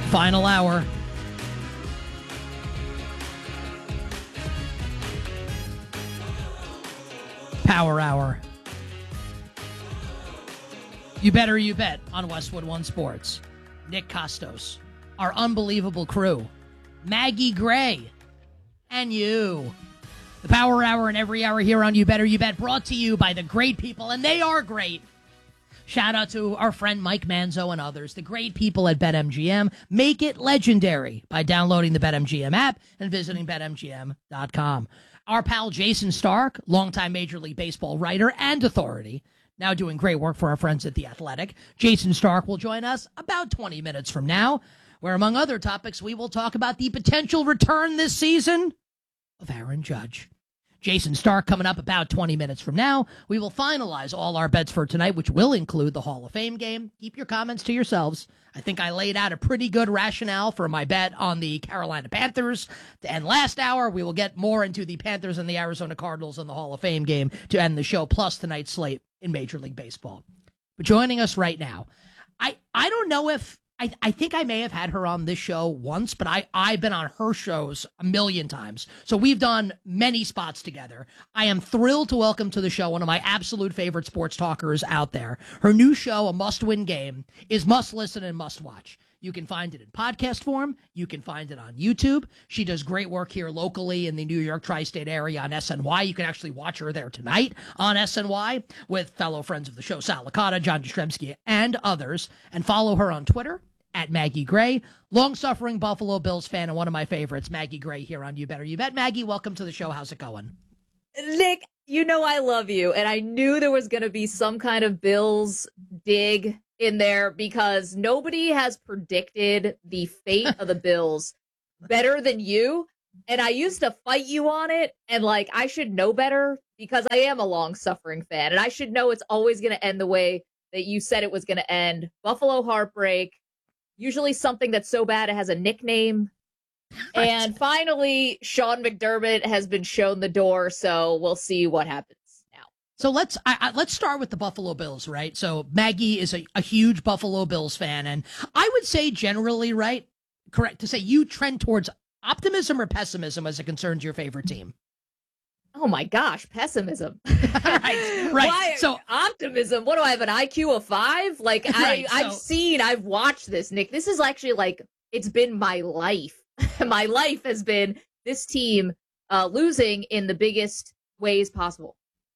Final hour. Power hour. You better you bet on Westwood One Sports. Nick Costos, our unbelievable crew, Maggie Gray, and you. The Power Hour and every hour here on You Better You Bet, brought to you by the great people, and they are great. Shout out to our friend Mike Manzo and others, the great people at BetMGM. Make it legendary by downloading the BetMGM app and visiting BetMGM.com. Our pal Jason Stark, longtime Major League Baseball writer and authority, now doing great work for our friends at The Athletic. Jason Stark will join us about 20 minutes from now, where, among other topics, we will talk about the potential return this season of Aaron Judge. Jason Stark coming up about 20 minutes from now. We will finalize all our bets for tonight, which will include the Hall of Fame game. Keep your comments to yourselves. I think I laid out a pretty good rationale for my bet on the Carolina Panthers. And last hour, we will get more into the Panthers and the Arizona Cardinals in the Hall of Fame game to end the show, plus tonight's slate in Major League Baseball. But joining us right now, I don't know if I think I may have had her on this show once, but I've been on her shows a million times. So we've done many spots together. I am thrilled to welcome to the show one of my absolute favorite sports talkers out there. Her new show, A Must-Win Game, is must listen and must watch. You can find it in podcast form. You can find it on YouTube. She does great work here locally in the New York tri-state area on SNY. You can actually watch her there tonight on SNY with fellow friends of the show, Sal Licata, John Jastrzemski, and others. And follow her on Twitter at Maggie Gray, long-suffering Buffalo Bills fan and one of my favorites, Maggie Gray, here on You Better You Bet. Maggie, welcome to the show. How's it going? Nick, you know I love you, and I knew there was going to be some kind of Bills dig in there because nobody has predicted the fate of the Bills better than you, and I used to fight you on it, and I should know better because I am a long-suffering fan, and I should know it's always going to end the way that you said it was going to end. Buffalo heartbreak. Usually something that's so bad it has a nickname. Right. And finally, Sean McDermott has been shown the door, so we'll see what happens now. So let's start with the Buffalo Bills, right? So Maggie is a huge Buffalo Bills fan, and I would say generally, right, correct to say you trend towards optimism or pessimism as it concerns your favorite team. Oh my gosh, pessimism. right. Why, so optimism. What do I have, an IQ of 5? I've watched this, Nick. This is actually it's been my life. My life has been this team losing in the biggest ways possible.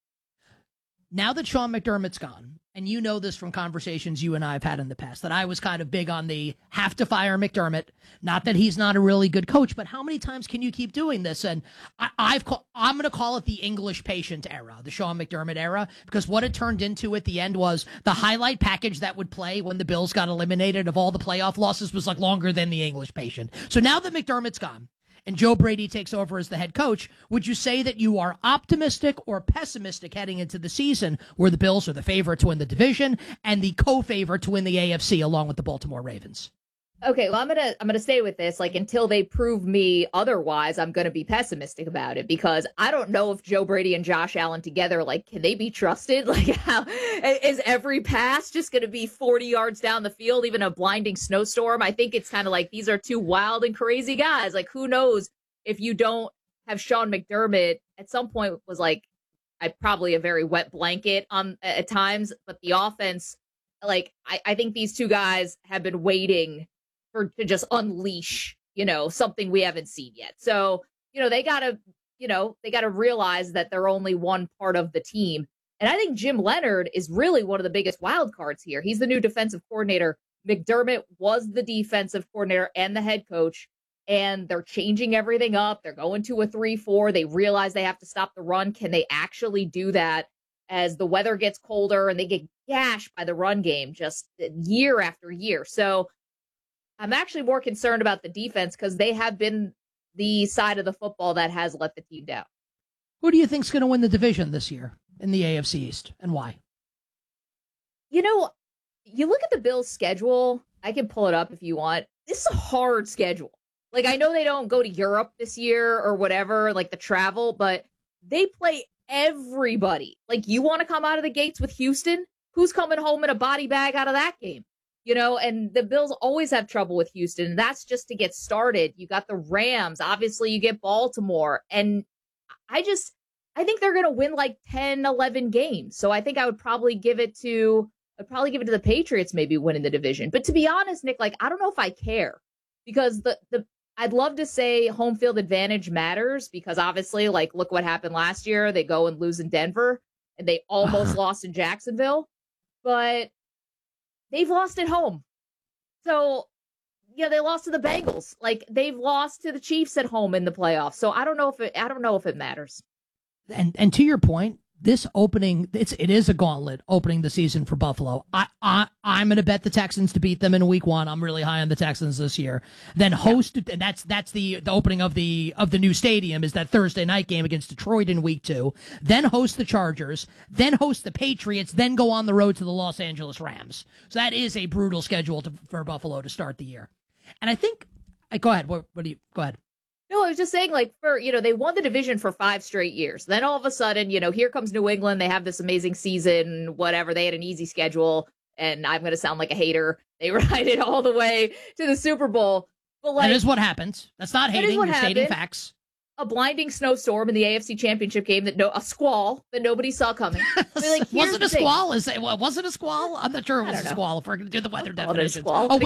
Now that Sean McDermott's gone, and you know this from conversations you and I have had in the past, that I was kind of big on the have to fire McDermott. Not that he's not a really good coach, but how many times can you keep doing this? And I'm going to call it the English patient era, the Sean McDermott era, because what it turned into at the end was the highlight package that would play when the Bills got eliminated of all the playoff losses was longer than the English patient. So now that McDermott's gone, and Joe Brady takes over as the head coach, would you say that you are optimistic or pessimistic heading into the season where the Bills are the favorite to win the division and the co-favorite to win the AFC along with the Baltimore Ravens? Okay, well, I'm gonna stay with this. Until they prove me otherwise, I'm gonna be pessimistic about it because I don't know if Joe Brady and Josh Allen together, can they be trusted? How is every pass just gonna be 40 yards down the field, even a blinding snowstorm? I think it's kind of these are two wild and crazy guys. Who knows if you don't have Sean McDermott at some point was probably a very wet blanket at times, but the offense, I think these two guys have been waiting to just unleash, something we haven't seen yet. So, they gotta realize that they're only one part of the team. And I think Jim Leonard is really one of the biggest wild cards here. He's the new defensive coordinator. McDermott was the defensive coordinator and the head coach, and they're changing everything up. They're going to a 3-4. They realize they have to stop the run. Can they actually do that as the weather gets colder and they get gashed by the run game just year after year? So I'm actually more concerned about the defense because they have been the side of the football that has let the team down. Who do you think's going to win the division this year in the AFC East, and why? You look at the Bills' schedule. I can pull it up if you want. This is a hard schedule. I know they don't go to Europe this year or whatever, the travel, but they play everybody. You want to come out of the gates with Houston? Who's coming home in a body bag out of that game? and the Bills always have trouble with Houston. And that's just to get started. You got the Rams. Obviously, you get Baltimore. And I think they're going to win like 10, 11 games. So I think I'd probably give it to the Patriots maybe winning the division. But to be honest, Nick, like, I don't know if I care because I'd love to say home field advantage matters because obviously, like, look what happened last year. They go and lose in Denver and they almost lost in Jacksonville, but they've lost at home. So, they lost to the Bengals. Like, they've lost to the Chiefs at home in the playoffs. So I don't know if it matters. And to your point, this opening, it is a gauntlet opening the season for Buffalo. I'm going to bet the Texans to beat them in week 1. I'm really high on the Texans this year. Then host, and that's the opening of the new stadium is that Thursday night game against Detroit in week 2. Then host the Chargers. Then host the Patriots. Then go on the road to the Los Angeles Rams. So that is a brutal schedule for Buffalo to start the year. And I think, go ahead. Go ahead. No, I was just saying, like, they won the division for 5 straight years. Then all of a sudden, here comes New England. They have this amazing season, whatever. They had an easy schedule, and I'm going to sound like a hater. They ride it all the way to the Super Bowl. But that is what happens. That's not hating. You're stating facts. A blinding snowstorm in the AFC Championship game a squall that nobody saw coming. Was it a squall? Was it a squall? I'm not sure it was a squall. If we're going to do the weather definitions,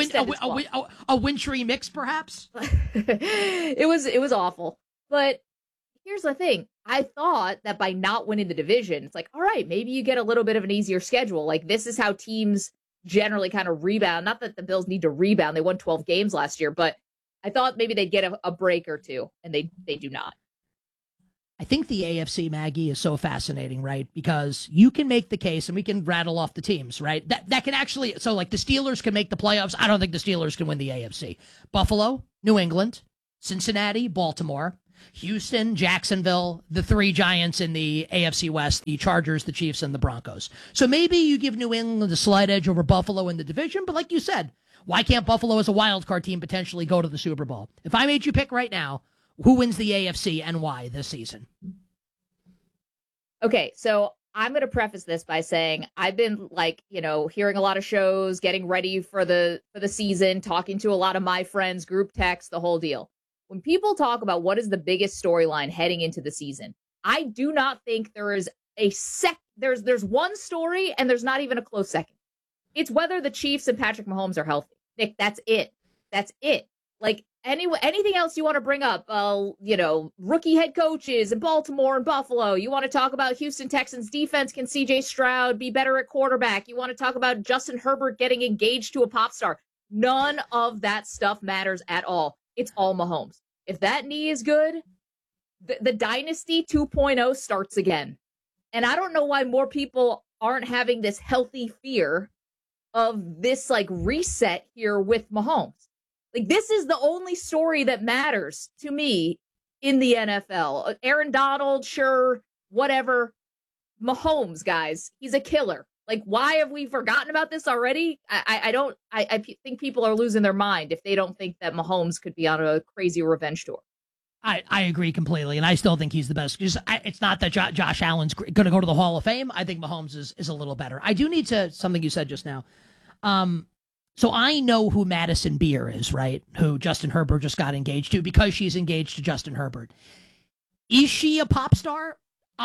a wintry mix, perhaps. It was awful. But here's the thing: I thought that by not winning the division, it's like, all right, maybe you get a little bit of an easier schedule. Like, this is how teams generally kind of rebound. Not that the Bills need to rebound; they won 12 games last year, but I thought maybe they'd get a break or two, and they do not. I think the AFC, Maggie, is so fascinating, right? Because you can make the case, and we can rattle off the teams, right? That can actually, so like the Steelers can make the playoffs. I don't think the Steelers can win the AFC. Buffalo, New England, Cincinnati, Baltimore, Houston, Jacksonville, the 3 giants in the AFC West, the Chargers, the Chiefs, and the Broncos. So maybe you give New England a slight edge over Buffalo in the division, but like you said, why can't Buffalo as a wild card team potentially go to the Super Bowl? If I made you pick right now, who wins the AFC and why this season? Okay, so I'm going to preface this by saying I've been hearing a lot of shows, getting ready for the season, talking to a lot of my friends, group text, the whole deal. When people talk about what is the biggest storyline heading into the season, I do not think there is there's one story and there's not even a close second. It's whether the Chiefs and Patrick Mahomes are healthy. Nick, that's it. That's it. Like, anything else you want to bring up, rookie head coaches in Baltimore and Buffalo. You want to talk about Houston Texans defense. Can CJ Stroud be better at quarterback? You want to talk about Justin Herbert getting engaged to a pop star. None of that stuff matters at all. It's all Mahomes. If that knee is good, the Dynasty 2.0 starts again. And I don't know why more people aren't having this healthy fear of this reset here with Mahomes. This is the only story that matters to me in the NFL. Aaron Donald, sure, whatever. Mahomes, guys, he's a killer. Why have we forgotten about this already? I think people are losing their mind if they don't think that Mahomes could be on a crazy revenge tour. I agree completely, and I still think he's the best. It's not that Josh Allen's going to go to the Hall of Fame. I think Mahomes is a little better. I do need to, something you said just now. So I know who Madison Beer is, right? Who Justin Herbert just got engaged to because she's engaged to Justin Herbert. Is she a pop star?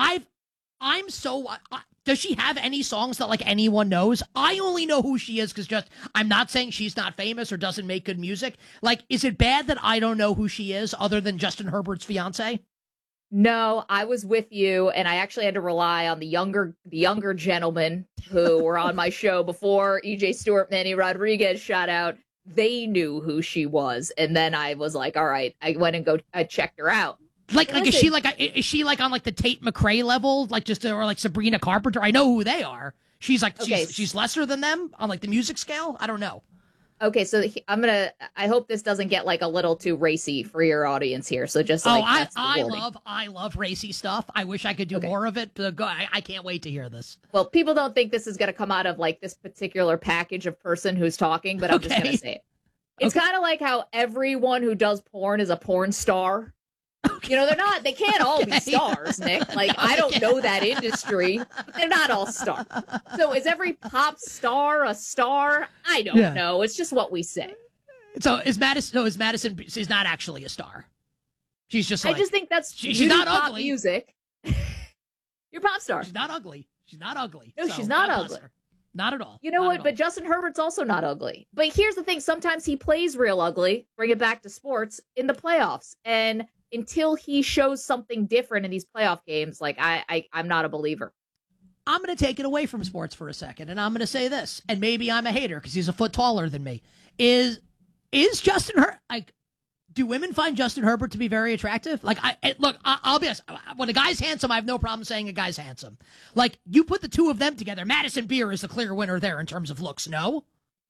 Does she have any songs that anyone knows? I only know who she is because I'm not saying she's not famous or doesn't make good music. Is it bad that I don't know who she is other than Justin Herbert's fiance? No, I was with you, and I actually had to rely on the younger gentlemen who were on my show before. EJ Stewart, Manny Rodriguez, shout out. They knew who she was, and then I was like, all right. I went and I checked her out. Is she on the Tate McRae level, or Sabrina Carpenter? I know who they are. She's she's lesser than them on the music scale. I don't know. Okay, so I hope this doesn't get a little too racy for your audience here. So just I love racy stuff. I wish I could do more of it. I can't wait to hear this. Well, people don't think this is going to come out of this particular package of person who's talking, but I'm just going to say it. It's kind of like how everyone who does porn is a porn star. You know, they can't all be stars, Nick. Like, I don't know that industry. They're not all stars. So is every pop star a star? I don't know. It's just what we say. So is Madison, she's not actually a star. She's just like, I just think that's she's not pop ugly. music. You're a pop star. She's not ugly. She's not ugly. No, she's not ugly. Not at all. You know what? But Justin Herbert's also not ugly. But here's the thing. Sometimes he plays real ugly, bring it back to sports, in the playoffs. And until he shows something different in these playoff games, like I'm not a believer. I'm going to take it away from sports for a second, and I'm going to say this, and maybe I'm a hater because he's a foot taller than me. Is Justin Herbert, like, do women find Justin Herbert to be very attractive? Like, I'll be honest. When a guy's handsome, I have no problem saying a guy's handsome. Like, you put the two of them together, Madison Beer is the clear winner there in terms of looks, no?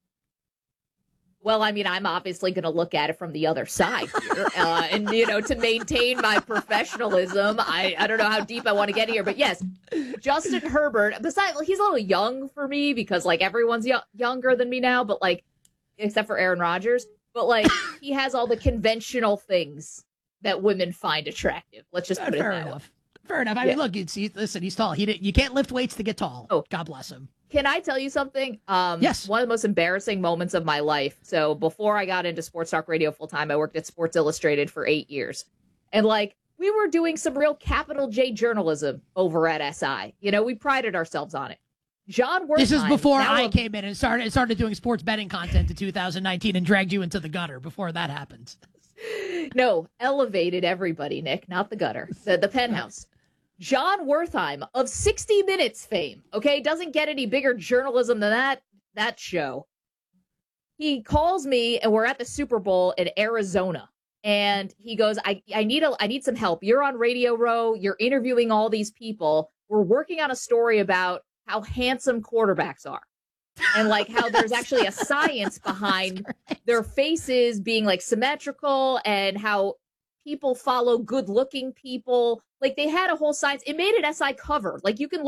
Well, I mean, I'm obviously going to look at it from the other side here. And, you know, to maintain my professionalism, I don't know how deep I want to get here. But yes, Justin Herbert, besides, he's a little young for me because, like, everyone's younger than me now, but, like, except for Aaron Rodgers. But, like, he has all the conventional things that women find attractive. Let's just put it that way. Fair enough. I mean, look, listen, he's tall. You can't lift weights to get tall. Oh, God bless him. Can I tell you something? Yes. One of the most embarrassing moments of my life. So before I got into sports talk radio full time, I worked at Sports Illustrated for 8 years. And, like, we were doing some real capital J journalism over at SI. You know, we prided ourselves on it. John Wertheim. This is before I came in and started doing sports betting content in 2019 and dragged you into the gutter before that happened. No, elevated everybody, Nick, not the gutter, the penthouse. John Wertheim of 60 Minutes fame, okay, doesn't get any bigger journalism than that show. He calls me and we're at the Super Bowl in Arizona. And he goes, I need some help. You're on Radio Row. You're interviewing all these people. We're working on a story about how handsome quarterbacks are. And, like, how there's actually a science behind their faces being, like, symmetrical and how people follow good-looking people. Like, they had a whole science. It made an SI cover. Like, you can look